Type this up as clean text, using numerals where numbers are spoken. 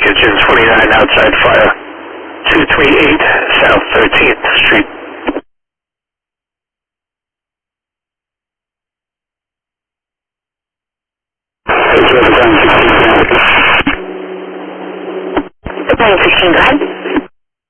Kitchen 29 outside fire, 238 South 13th Street. Down 16, go ahead.